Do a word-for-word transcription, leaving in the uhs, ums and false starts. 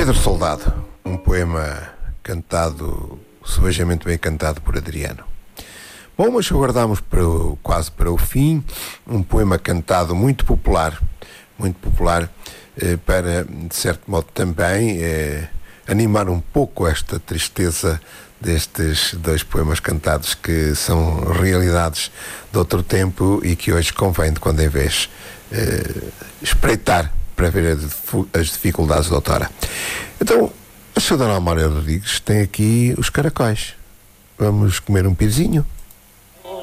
Pedro Soldado, um poema cantado, subejamente bem cantado por Adriano. Bom, mas aguardamos para o, quase para o fim, um poema cantado muito popular, muito popular, eh, para, de certo modo, também eh, animar um pouco esta tristeza destes dois poemas cantados que são realidades de outro tempo e que hoje convém, de quando em vez, eh, espreitar para ver as dificuldades da outrora. Então, a senhora Dona Amália Rodrigues tem aqui os caracóis. Vamos comer um pirzinho?